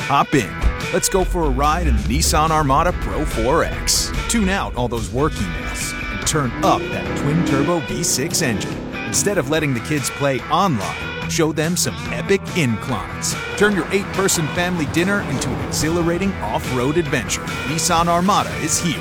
Hop in. Let's go for a ride in the Nissan Armada Pro 4X. Tune out all those work emails and turn up that twin-turbo V6 engine. Instead of letting the kids play online, show them some epic inclines. Turn your 8-person family dinner into an exhilarating off-road adventure. Nissan Armada is here.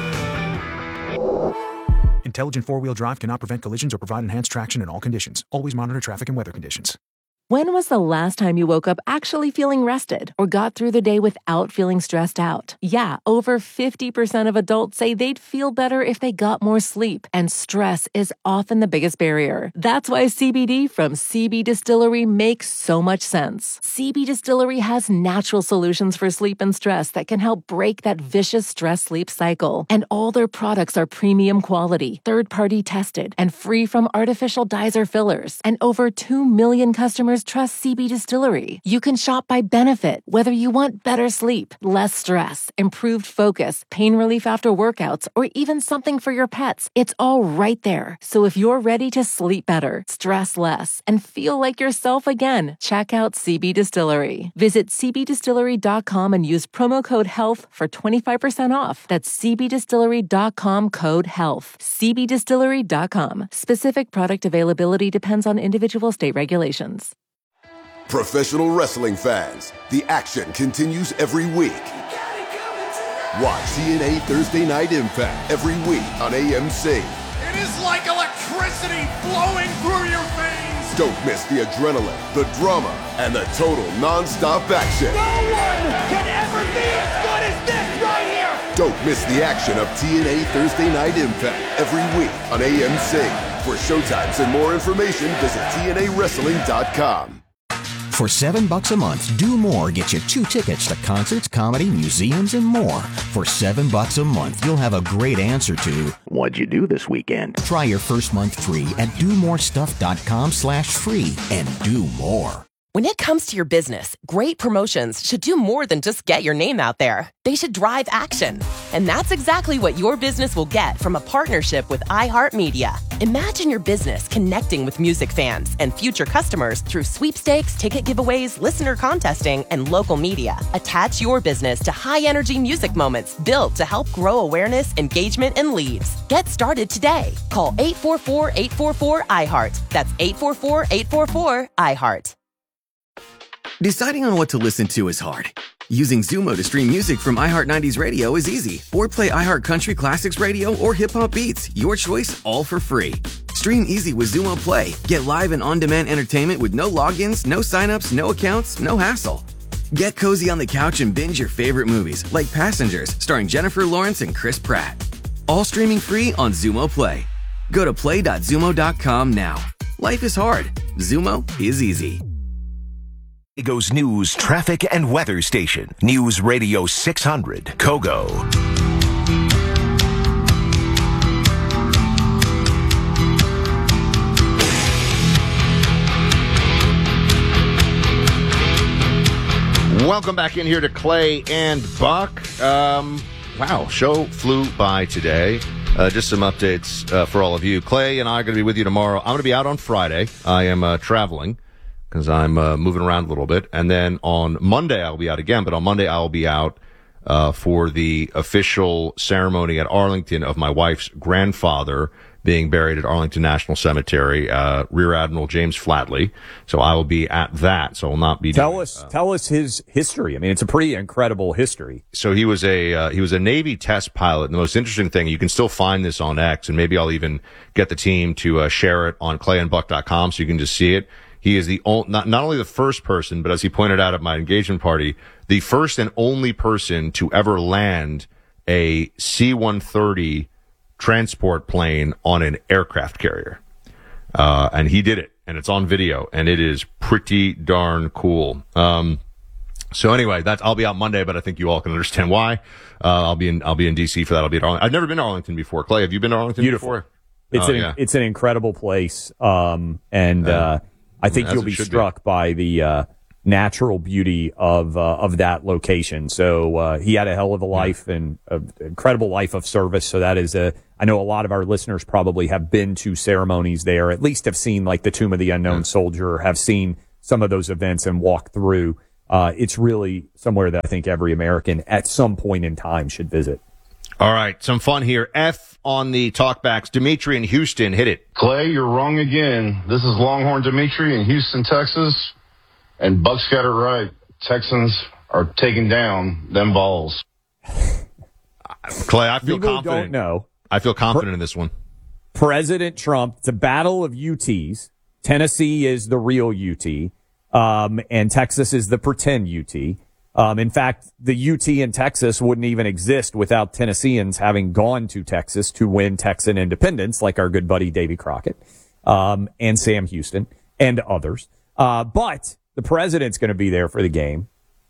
Intelligent four-wheel drive cannot prevent collisions or provide enhanced traction in all conditions. Always monitor traffic and weather conditions. When was the last time you woke up actually feeling rested or got through the day without feeling stressed out? Yeah, over 50% of adults say they'd feel better if they got more sleep, and stress is often the biggest barrier. That's why CBD from CB Distillery makes so much sense. CB Distillery has natural solutions for sleep and stress that can help break that vicious stress-sleep cycle. And all their products are premium quality, third-party tested, and free from artificial dyes or fillers. And over 2 million customers trust CB Distillery. You can shop by benefit, whether you want better sleep, less stress, improved focus, pain relief after workouts, or even something for your pets. It's all right there. So if you're ready to sleep better, stress less, and feel like yourself again, check out CB Distillery. Visit cbdistillery.com and use promo code HEALTH for 25% off. That's cbdistillery.com, code HEALTH. cbdistillery.com. Specific product availability depends on individual state regulations. Professional wrestling fans, the action continues every week. Watch TNA Thursday Night Impact every week on AMC. It is like electricity flowing through your veins. Don't miss the adrenaline, the drama, and the total non-stop action. No one can ever be as good as this right here. Don't miss the action of TNA Thursday Night Impact every week on AMC. For showtimes and more information, visit TNAWrestling.com. For $7 a month, Do More gets you 2 tickets to concerts, comedy, museums, and more. For $7 a month, you'll have a great answer to, what'd you do this weekend? Try your first month free at domorestuff.com/free and do more. When it comes to your business, great promotions should do more than just get your name out there. They should drive action. And that's exactly what your business will get from a partnership with iHeartMedia. Imagine your business connecting with music fans and future customers through sweepstakes, ticket giveaways, listener contesting, and local media. Attach your business to high-energy music moments built to help grow awareness, engagement, and leads. Get started today. Call 844-844-IHEART. That's 844-844-IHEART. Deciding on what to listen to is hard. Using Xumo to stream music from iHeart 90s Radio is easy. Or play iHeart Country Classics Radio or Hip Hop Beats. Your choice, all for free. Stream easy with Xumo Play. Get live and on-demand entertainment with no logins, no signups, no accounts, no hassle. Get cozy on the couch and binge your favorite movies, like Passengers, starring Jennifer Lawrence and Chris Pratt. All streaming free on Xumo Play. Go to play.xumo.com now. Life is hard. Xumo is easy. Chicago's news, traffic, and weather station. News Radio 600, Kogo. Welcome back in here to Clay and Buck. Wow, show flew by today. Just some updates for all of you. Clay and I are going to be with you tomorrow. I'm going to be out on Friday. I am traveling because I'm moving around a little bit. And then on Monday, I'll be out again. But on Monday, I'll be out for the official ceremony at Arlington of my wife's grandfather being buried at Arlington National Cemetery, Rear Admiral James Flatley. So I will be at that. So I will not be tell us his history. I mean, it's a pretty incredible history. So he was a Navy test pilot. And the most interesting thing, you can still find this on X, and maybe I'll even get the team to share it on clayandbuck.com so you can just see it. He is not only the first person, but as he pointed out at my engagement party, the first and only person to ever land a C-130 transport plane on an aircraft carrier. And he did it, and it's on video, and it is pretty darn cool. So anyway, I'll be out Monday, but I think you all can understand why. I'll be in DC for that. I'll be at Arlington. I've never been to Arlington before. Clay, have you been to Arlington before? It's an incredible place. I think you'll be struck by the natural beauty of that location. So he had a hell of a life and an incredible life of service. So that is I know a lot of our listeners probably have been to ceremonies there, at least have seen like the Tomb of the Unknown Soldier, have seen some of those events and walked through. It's really somewhere that I think every American at some point in time should visit. All right, some fun here. F on the talkbacks. Dimitri in Houston, hit it. Clay, you're wrong again. This is Longhorn Dimitri in Houston, Texas. And Bucks got it right. Texans are taking down them balls. Clay, I feel People confident. don't know. I feel confident in this one. President Trump, it's a battle of UTs. Tennessee is the real UT, and Texas is the pretend UT. In fact, the UT in Texas wouldn't even exist without Tennesseans having gone to Texas to win Texan independence, like our good buddy Davy Crockett, and Sam Houston and others. But the president's going to be there for the game.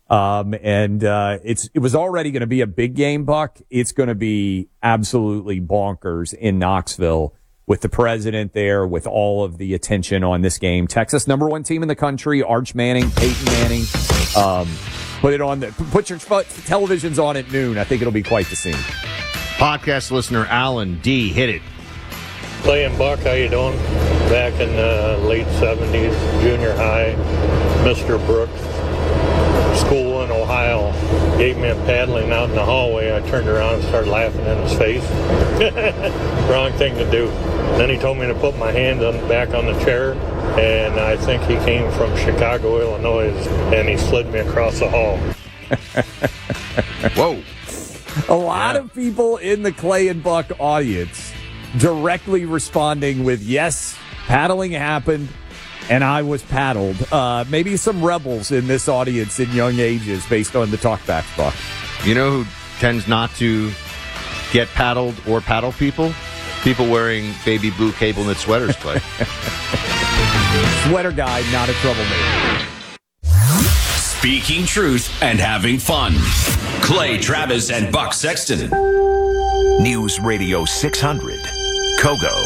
It was already going to be a big game, Buck. It's going to be absolutely bonkers in Knoxville with the president there, with all of the attention on this game. Texas, number one team in the country, Arch Manning, Peyton Manning. Put your televisions on at noon. I think it'll be quite the scene. Podcast listener Alan D, hit it. Clay and Buck, how you doing? Back in the late 70s, junior high, Mr. Brooks, school in Ohio, gave me a paddling out in the hallway. I turned around and started laughing in his face. Wrong thing to do. Then he told me to put my hand back on the chair, and I think he came from Chicago, Illinois, and he slid me across the hall. Whoa. A lot of people in the Clay and Buck audience directly responding with, yes, paddling happened, and I was paddled. Maybe some rebels in this audience in young ages based on the talkbacks, Buck. You know who tends not to get paddled or paddle people? People wearing baby blue cable knit sweaters, Clay. Sweater guy, not a troublemaker. Speaking truth and having fun. Clay Travis and Buck Sexton. News Radio 600. Kogo.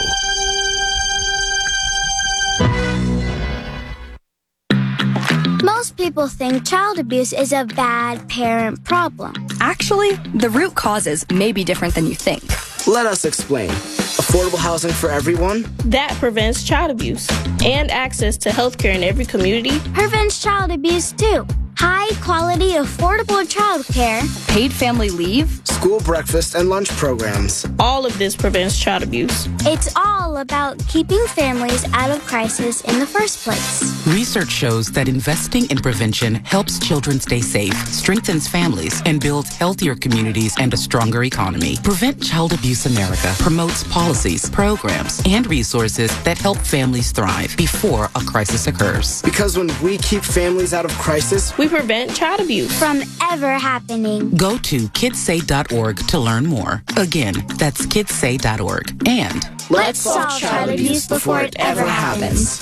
Most people think child abuse is a bad parent problem. Actually, the root causes may be different than you think. Let us explain. Affordable housing for everyone? That prevents child abuse. And access to health care in every community prevents child abuse too. High quality, affordable child care. Paid family leave. School breakfast and lunch programs. All of this prevents child abuse. It's all about keeping families out of crisis in the first place. Research shows that investing in prevention helps children stay safe, strengthens families, and builds healthier communities and a stronger economy. Prevent Child Abuse America promotes policies, programs, and resources that help families thrive before a crisis occurs. Because when we keep families out of crisis, we prevent child abuse from ever happening. Go to kidssay.org to learn more. Again, that's kidssay.org. And let's solve child abuse before it ever happens.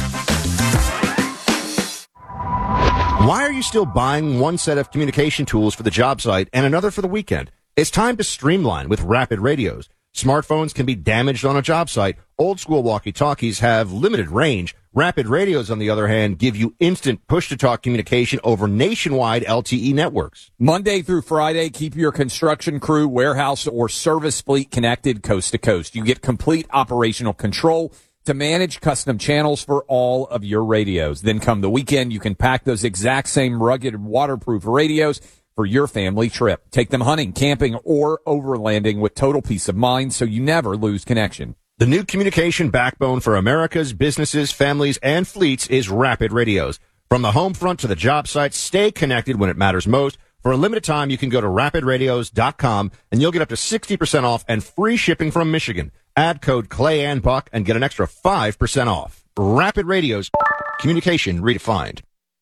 Why are you still buying one set of communication tools for the job site and another for the weekend? It's time to streamline with Rapid Radios. Smartphones can be damaged on a job site. Old school walkie-talkies have limited range. Rapid Radios, on the other hand, give you instant push-to-talk communication over nationwide LTE networks. Monday through Friday, keep your construction crew, warehouse, or service fleet connected coast to coast. You get complete operational control to manage custom channels for all of your radios. Then come the weekend, you can pack those exact same rugged waterproof radios for your family trip. Take them hunting, camping, or overlanding with total peace of mind so you never lose connection. The new communication backbone for America's businesses, families, and fleets is Rapid Radios. From the home front to the job site, stay connected when it matters most. For a limited time, you can go to rapidradios.com and you'll get up to 60% off and free shipping from Michigan. Add code Clay and Buck and get an extra 5% off. Rapid Radios, communication redefined.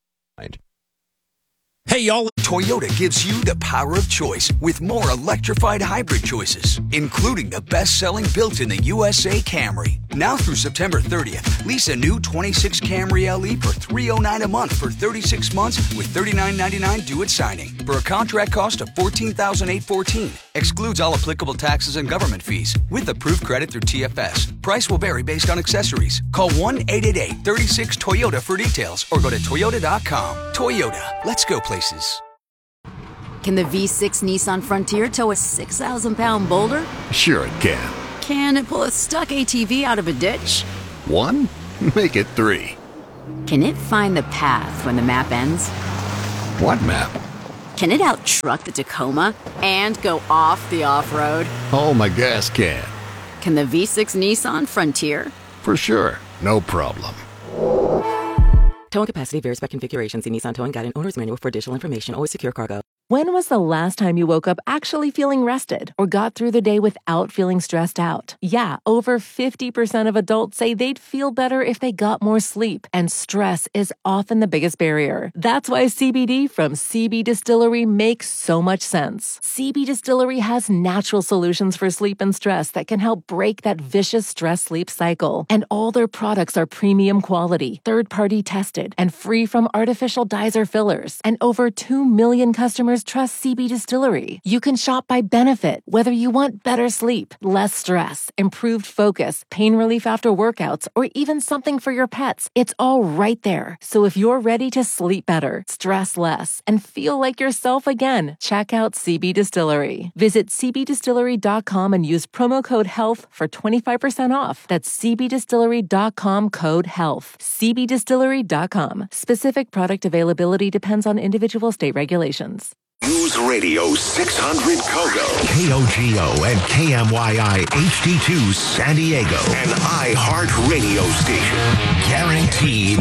Hey, y'all. Toyota gives you the power of choice with more electrified hybrid choices, including the best-selling built-in-the-USA Camry. Now through September 30th, lease a new 26 Camry LE for $309 a month for 36 months with $39.99 due at signing for a contract cost of $14,814. Excludes all applicable taxes and government fees with approved credit through TFS. Price will vary based on accessories. Call 1-888-36-TOYOTA for details or go to toyota.com. Toyota, let's go places. Can the V6 Nissan Frontier tow a 6,000-pound boulder? Sure it can. Can it pull a stuck ATV out of a ditch? 1? Make it 3. Can it find the path when the map ends? What map? Can it out-truck the Tacoma and go off the off-road? Oh, my gas can. Can the V6 Nissan Frontier? For sure. No problem. Towing capacity varies by configuration. See Nissan Towing Guide and Owner's Manual for additional information. Always secure cargo. When was the last time you woke up actually feeling rested or got through the day without feeling stressed out? Yeah, over 50% of adults say they'd feel better if they got more sleep, and stress is often the biggest barrier. That's why CBD from CB Distillery makes so much sense. CB Distillery has natural solutions for sleep and stress that can help break that vicious stress-sleep cycle. And all their products are premium quality, third-party tested, and free from artificial dyes or fillers. And over 2 million customers trust CB Distillery. You can shop by benefit, whether you want better sleep, less stress, improved focus, pain relief after workouts, or even something for your pets. It's all right there. So if you're ready to sleep better, stress less, and feel like yourself again, check out CB Distillery. Visit cbdistillery.com and use promo code HEALTH for 25% off. That's cbdistillery.com, code HEALTH. cbdistillery.com. Specific product availability depends on individual state regulations. News Radio 600 Kogo, KOGO and KMYI HD2 San Diego, an iHeart radio station. Guaranteed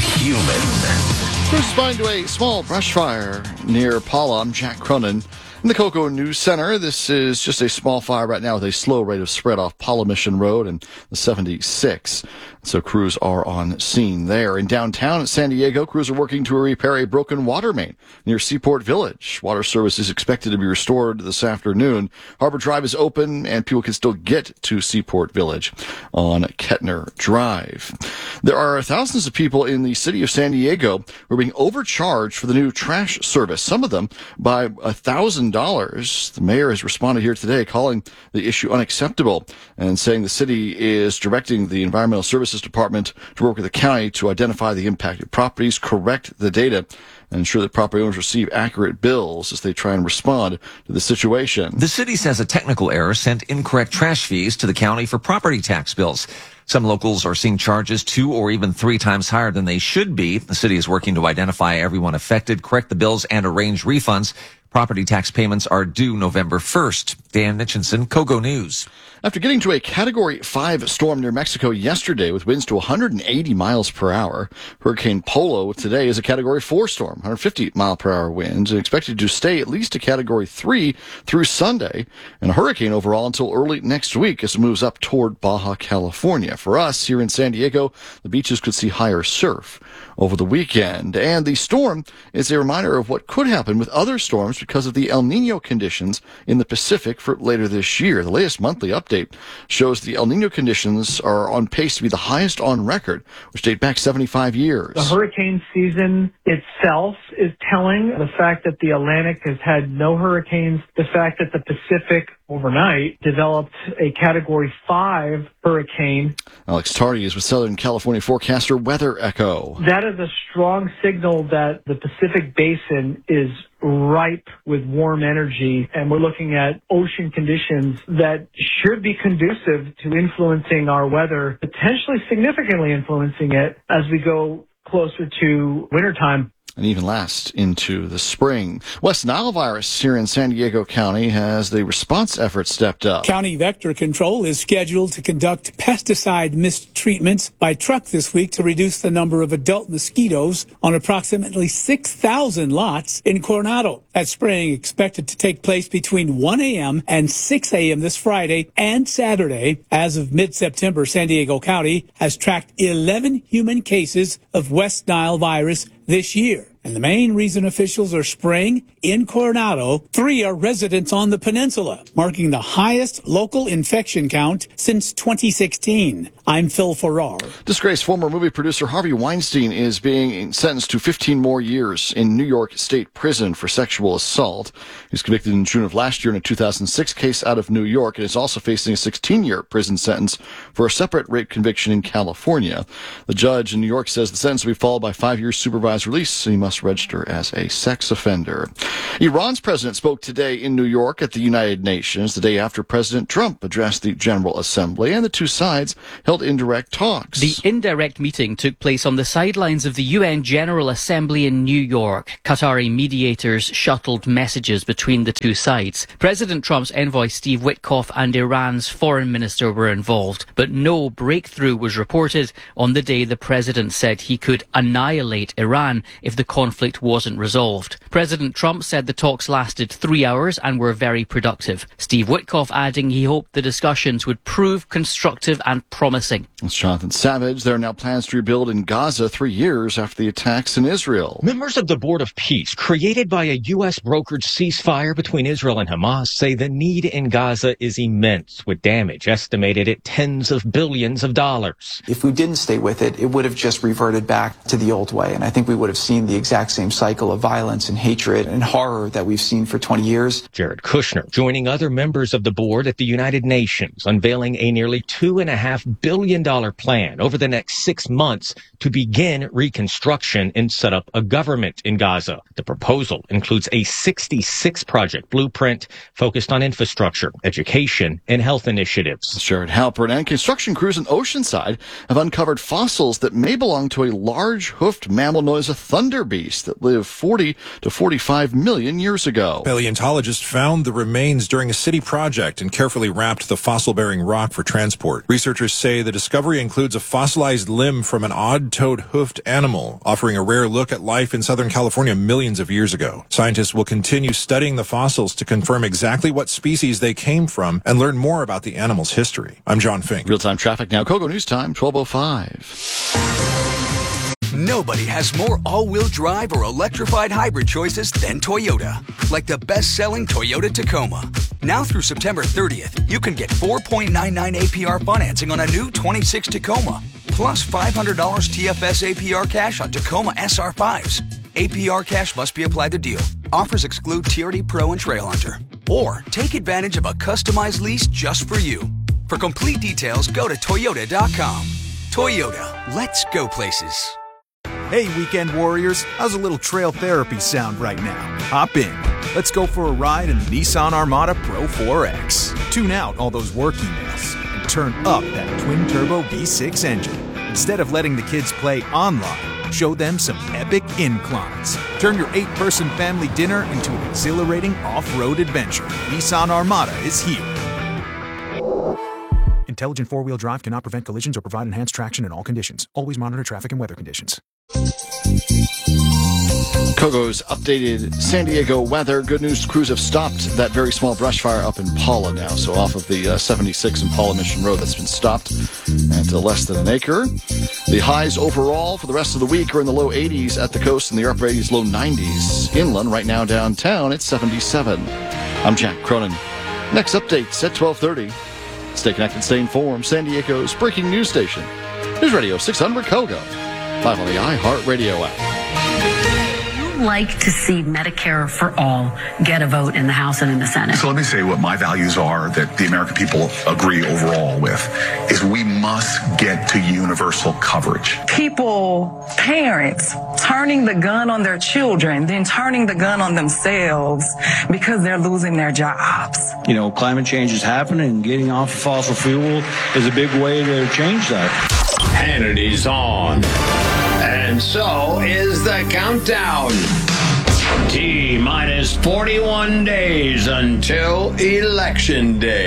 human. Crews responding to a small brush fire near Paula. I'm Jack Cronin in the Kogo News Center. This is just a small fire right now with a slow rate of spread off Paula Mission Road and the 76. So crews are on scene there. In downtown San Diego, crews are working to repair a broken water main near Seaport Village. Water service is expected to be restored this afternoon. Harbor Drive is open and people can still get to Seaport Village on Kettner Drive. There are thousands of people in the city of San Diego who are being overcharged for the new trash service, some of them by $1,000. The mayor has responded here today, calling the issue unacceptable and saying the city is directing the Environmental Services Department to work with the county to identify the impacted properties, correct the data, and ensure that property owners receive accurate bills as they try and respond to the situation. The city says a technical error sent incorrect trash fees to the county for property tax bills. Some locals are seeing charges 2 or even 3 times higher than they should be. The city is working to identify everyone affected, correct the bills, and arrange refunds. Property tax payments are due November 1st. Dan Mitchinson, Kogo News. After getting to a Category 5 storm near Mexico yesterday with winds to 180 miles per hour, Hurricane Polo today is a Category 4 storm, 150 mile per hour winds, and expected to stay at least a Category 3 through Sunday, and a hurricane overall until early next week as it moves up toward Baja California. For us here in San Diego, the beaches could see higher surf over the weekend, and the storm is a reminder of what could happen with other storms because of the El Nino conditions in the Pacific for later this year. The latest monthly update shows the El Nino conditions are on pace to be the highest on record, which date back 75 years. The hurricane season itself is telling. The fact that the Atlantic has had no hurricanes, the fact that the Pacific overnight developed a Category 5 hurricane. Alex Tardy is with Southern California forecaster Weather Echo. That is a strong signal that the Pacific Basin is ripe with warm energy, and we're looking at ocean conditions that should be conducive to influencing our weather, potentially significantly influencing it as we go closer to wintertime. And even last into the spring. West Nile virus here in San Diego County has the response effort stepped up. County Vector Control is scheduled to conduct pesticide mistreatments by truck this week to reduce the number of adult mosquitoes on approximately 6,000 lots in Coronado. That spraying expected to take place between 1 a.m. and 6 a.m. this Friday and Saturday. As of mid-September, San Diego County has tracked 11 human cases of West Nile virus this year. And the main reason officials are spraying in Coronado, 3 are residents on the peninsula, marking the highest local infection count since 2016. I'm Phil Farrar. Disgraced former movie producer Harvey Weinstein is being sentenced to 15 more years in New York State Prison for sexual assault. He was convicted in June of last year in a 2006 case out of New York and is also facing a 16-year prison sentence for a separate rape conviction in California. The judge in New York says the sentence will be followed by 5 years supervised release, and he must must register as a sex offender. Iran's president spoke today in New York at the United Nations, the day after President Trump addressed the General Assembly, and the two sides held indirect talks. The indirect meeting took place on the sidelines of the UN General Assembly in New York. Qatari mediators shuttled messages between the two sides. President Trump's envoy Steve Witkoff and Iran's foreign minister were involved, but no breakthrough was reported on the day the president said he could annihilate Iran if the conflict wasn't resolved. President Trump said the talks lasted 3 hours and were very productive. Steve Witkoff adding he hoped the discussions would prove constructive and promising. It's Jonathan Savage. There are now plans to rebuild in Gaza 3 years after the attacks in Israel. Members of the Board of Peace, created by a U.S. brokered ceasefire between Israel and Hamas, say the need in Gaza is immense, with damage estimated at tens of billions of dollars. If we didn't stay with it, it would have just reverted back to the old way. And I think we would have seen the exact same cycle of violence and hatred and horror that we've seen for 20 years. Jared Kushner joining other members of the board at the United Nations, unveiling a nearly $2.5 billion plan over the next 6 months to begin reconstruction and set up a government in Gaza. The proposal includes a 66-project blueprint focused on infrastructure, education, and health initiatives. Jared Halpern and construction crews in Oceanside have uncovered fossils that may belong to a large hoofed mammal known as a thunder beast that lived 40 to 45 million years ago. Paleontologists found the remains during a city project and carefully wrapped the fossil-bearing rock for transport. Researchers say the discovery includes a fossilized limb from an odd-toed hoofed animal, offering a rare look at life in Southern California millions of years ago. Scientists will continue studying the fossils to confirm exactly what species they came from and learn more about the animal's history. I'm John Fink. Real-time traffic now. Kogo News Time, 12:05. Nobody has more all-wheel drive or electrified hybrid choices than Toyota. Like the best-selling Toyota Tacoma. Now through September 30th, you can get 4.99 APR financing on a new 26 Tacoma, plus $500 TFS APR cash on Tacoma SR5s. APR cash must be applied to deal. Offers exclude TRD Pro and Trail Hunter. Or take advantage of a customized lease just for you. For complete details, go to Toyota.com. Toyota, let's go places. Hey, weekend warriors, how's a little trail therapy sound right now? Hop in. Let's go for a ride in the Nissan Armada Pro 4X. Tune out all those work emails and turn up that twin-turbo V6 engine. Instead of letting the kids play online, show them some epic inclines. Turn your 8-person family dinner into an exhilarating off-road adventure. Nissan Armada is here. Intelligent four-wheel drive cannot prevent collisions or provide enhanced traction in all conditions. Always monitor traffic and weather conditions. Kogo's updated San Diego weather. Good news, crews have stopped that very small brush fire up in Paula now. So off of the 76 and Paula Mission Road, that's been stopped at less than an acre. The highs overall for the rest of the week are in the low 80s at the coast and the upper 80s, low 90s. Inland right now downtown, it's 77. I'm Jack Cronin. Next update's at 12:30. Stay connected, stay informed. San Diego's breaking news station. News Radio 600 Kogo. Live on the iHeartRadio app. Like to see Medicare for all get a vote in the House and in the Senate. So let me say what my values are that the American people agree overall with is we must get to universal coverage. People, parents, turning the gun on their children, then turning the gun on themselves because they're losing their jobs. You know, climate change is happening and getting off of fossil fuel is a big way to change that. Hannity's on. And so is the countdown. T-minus 41 days until Election Day.